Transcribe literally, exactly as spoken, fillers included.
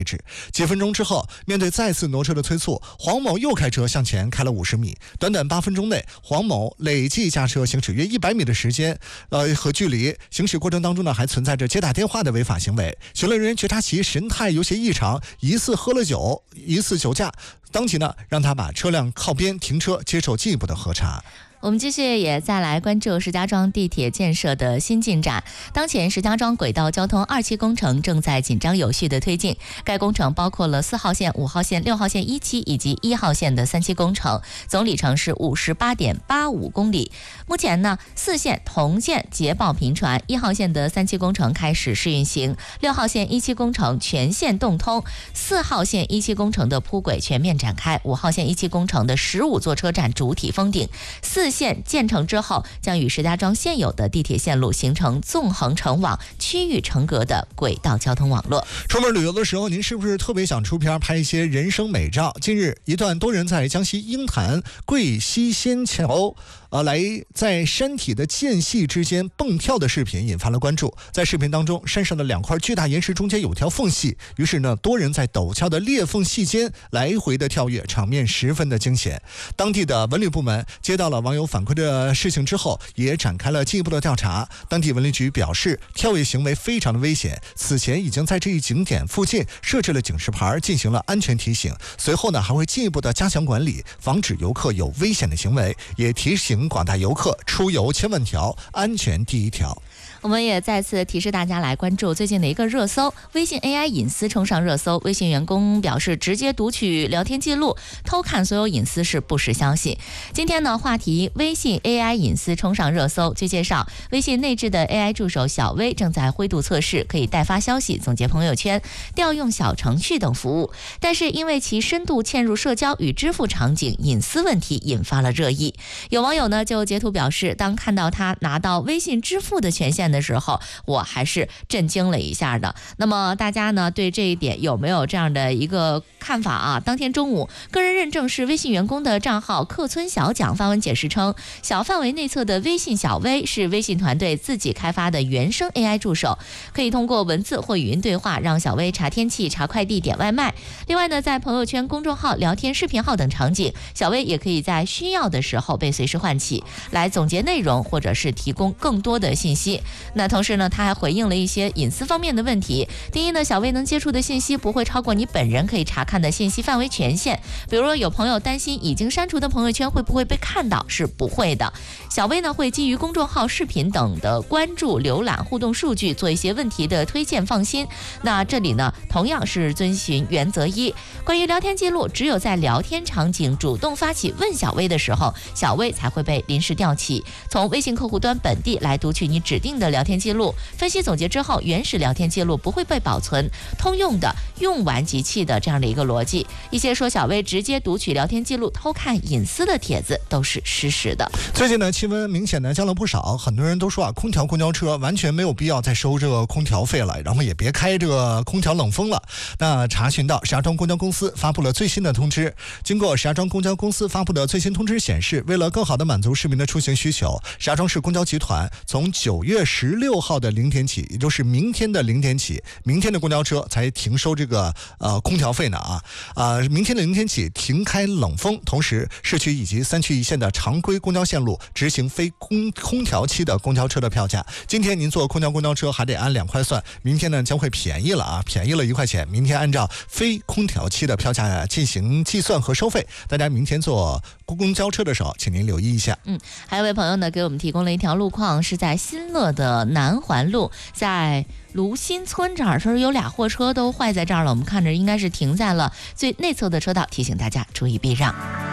几分钟之后，面对再次挪车的催促，黄某又开车向前开了五十米。短短八分钟内，黄某累计驾车行驶约一百米的时间，呃和距离。行驶过程当中呢，还存在着接打电话的违法行为。巡逻人员觉察其神态有些异常，疑似喝了酒，疑似酒驾，当即呢让他把车辆靠边停车，接受进一步的核查。 我们继续也再来关注石家庄地铁建设的新进展。当前石家庄轨道交通二期工程正在紧张有序的推进，该工程包括了四号线、五号线、六号线一期以及一号线的三期工程，总里程是五十八点八五公里。目前呢，四线同线捷报频传，一号线的三期工程开始试运行，六号线一期工程全线动通，四号线一期工程的铺轨全面展开，五号线一期工程的十五座车站主体封顶。四线建成之后，将与石家庄现有的地铁线路形成纵横成网、区域成格的轨道交通网络。 出门旅游的时候，您是不是特别想出片拍一些人生美照？近日，一段多人在江西鹰潭桂溪仙桥呃，来在山体的间隙之间蹦跳的视频引发了关注。在视频当中，山上的两块巨大岩石中间有条缝隙，于是呢，多人在陡峭的裂缝隙间来回的跳跃，场面十分的惊险。当地的文旅部门接到了网友反馈的事情之后，也展开了进一步的调查。当地文旅局表示，跳跃行为非常的危险，此前已经在这一景点附近设置了警示牌，进行了安全提醒。随后呢，还会进一步的加强管理，防止游客有危险的行为，也提醒广大游客出游千万条，安全第一条。 我们也再次提示大家来关注最近的一个热搜，微信 A I 隐私冲上热搜。微信员工表示，直接读取聊天记录、偷看所有隐私是不实消息。今天呢，话题微信 A I 隐私冲上热搜。据介绍，微信内置的 A I 助手小微正在灰度测试，可以代发消息、总结朋友圈、调用小程序等服务。但是因为其深度嵌入社交与支付场景，隐私问题引发了热议。有网友呢就截图表示，当看到他拿到微信支付的权限的时候，我还是震惊了一下的。那么大家呢对这一点有没有这样的一个看法啊？当天中午，个人认证是微信员工的账号客村小蒋发文解释称，小范围内测的微信小微是微信团队自己开发的原生 A I 助手，可以通过文字或语音对话让小微查天气、查快递、点外卖。另外呢，在朋友圈、公众号、聊天、视频号等场景，小微也可以在需要的时候被随时唤起，来总结内容或者是提供更多的信息。那同时呢，他还回应了一些隐私方面的问题。第一呢，小微能接触的信息不会超过你本人可以查看的信息范围权限，比如说有朋友担心已经删除的朋友圈会不会被看到，是不会的。小微呢会基于公众号、视频等的关注、浏览、互动数据做一些问题的推荐，放心。那这里呢同样是遵循原则一，关于聊天记录，只有在聊天场景主动发起问小微的时候，小微才会被临时调起，从微信客户端本地来读取你指定的聊天记录，分析总结之后，原始聊天记录不会被保存，通用的用完即弃的这样的一个逻辑。一些说小微直接读取聊天记录偷看隐私的帖子都是失实的。 最近呢，气温明显的降了不少，很多人都说啊，空调公交车完全没有必要再收这个空调费了，然后也别开这个空调冷风了。那查询到石家庄公交公司发布了最新的通知，经过石家庄公交公司发布的最新通知显示，为了更好的满足市民的出行需求，石家庄市公交集团从九月十六号的零点起，也就是明天的零点起，明天的公交车才停收这个呃空调费呢啊啊、呃！明天的零点起停开冷风，同时市区以及三区一线的常规公交线路执行非空空调期的公交车的票价。今天您坐空调公交车还得按两块算，明天呢将会便宜了啊，便宜了一块钱。明天按照非空调期的票价进行计算和收费，大家明天坐公交车的时候，请您留意一下。 嗯，还有一位朋友呢给我们提供了一条路况，是在新乐的南环路，在卢新村这儿，说有俩货车都坏在这儿了，我们看着应该是停在了最内侧的车道，提醒大家注意避让。